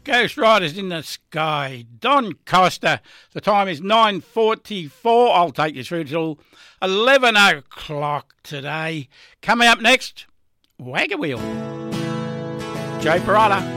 Ghost Riders in the Sky, Don Costa. The time is 9:44. I'll take you through till 11 o'clock today. Coming up next, Wagga Wheel. Joe Peralta.